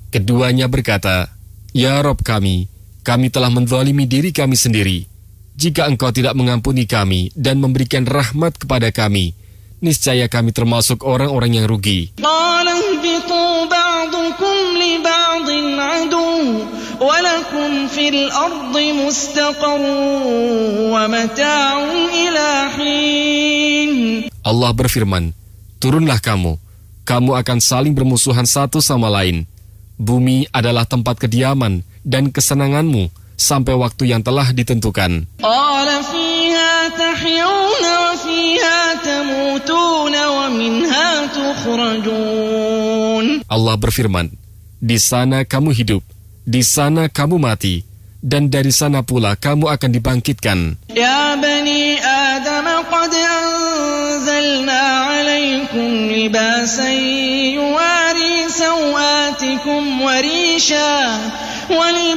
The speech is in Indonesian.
Keduanya berkata, "Ya Rabb kami telah menzalimi diri kami sendiri. Jika Engkau tidak mengampuni kami dan memberikan rahmat kepada kami, niscaya kami termasuk orang-orang yang rugi." وَلَكُمْ فِي الْأَرْضِ مُسْتَقَرٌّ وَمَتَاعٌ إِلَى حِينٍ. Allah berfirman, "Turunlah kamu akan saling bermusuhan satu sama lain. Bumi adalah tempat kediaman dan kesenanganmu sampai waktu yang telah ditentukan." قَالَ فِيهَا تَحْيَوْنَ وَفِيهَا تَمُوتُونَ وَمِنْهَا تُخْرَجُونَ. Allah berfirman, "Di sana kamu hidup, di sana kamu mati, dan dari sana pula kamu akan dibangkitkan." Ya bani Adam, qad anzalna alaikum libasan yuwari sawatikum wa risha